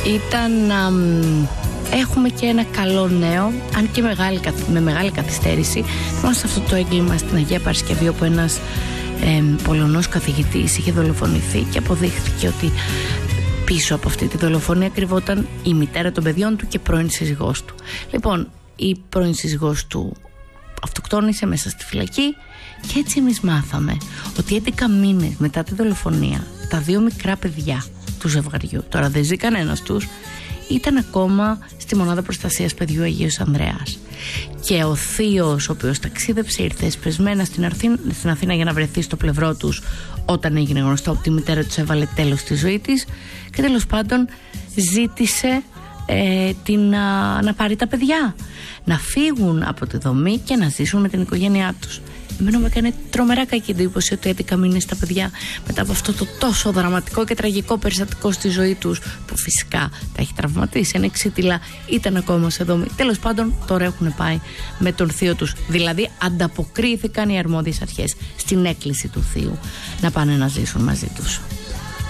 Έχουμε και ένα καλό νέο, αν και με μεγάλη καθυστέρηση. Είμαστε αυτό το έγκλημα στην Αγία Παρασκευή, όπου ένας Πολωνός καθηγητής είχε δολοφονηθεί και αποδείχθηκε ότι πίσω από αυτή τη δολοφονία κρυβόταν η μητέρα των παιδιών του και πρώην σύζυγός του. Λοιπόν, η πρώην σύζυγός του αυτοκτόνησε μέσα στη φυλακή και έτσι εμείς μάθαμε ότι 11 μήνες μετά τη δολοφονία τα δύο μικρά παιδιά του ζευγαριού, τώρα δεν ζει κανένας τους, ήταν ακόμα στη μονάδα προστασίας παιδιού Αγίος Ανδρέας. Και ο θείος, ο οποίος ταξίδεψε, ήρθε εσπεσμένα στην Αθήνα για να βρεθεί στο πλευρό τους όταν έγινε γνωστό ότι η μητέρα τους έβαλε τέλος στη ζωή της, και τέλος πάντων ζήτησε να πάρει τα παιδιά, να φύγουν από τη δομή και να ζήσουν με την οικογένειά τους. Εμένα μου έκανε τρομερά κακή εντύπωση ότι 11 μήνες τα παιδιά, μετά από αυτό το τόσο δραματικό και τραγικό περιστατικό στη ζωή τους, που φυσικά τα έχει τραυματίσει, είναι εξίτηλα, ήταν ακόμα σε δομή. Τέλος πάντων, τώρα έχουν πάει με τον θείο τους. Δηλαδή, ανταποκρίθηκαν οι αρμόδιες αρχές στην έκκληση του θείου να πάνε να ζήσουν μαζί τους.